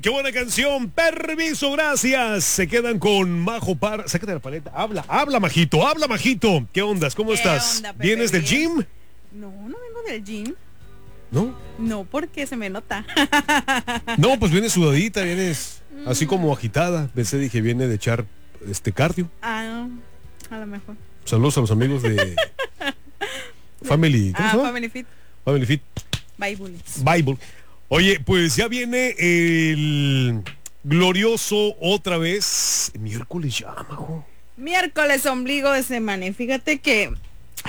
qué buena canción. Permiso, gracias. Se quedan con Majo Parra. Sácate la paleta. Habla, Majito. Habla, Majito. ¿Qué ondas? ¿Cómo estás? Onda, Pepe? ¿Vienes del Bien. gym? No vengo del gym. ¿No? No, porque se me nota. No, pues vienes sudadita, vienes así como agitada. Pensé, dije, viene de echar cardio. Ah, a lo mejor. Saludos a los amigos de Family. ¿Cómo se llama? Family Fit. Family Fit Bible. Oye, pues ya viene el glorioso otra vez miércoles ya, Majo. Miércoles, ombligo de semana. Y fíjate que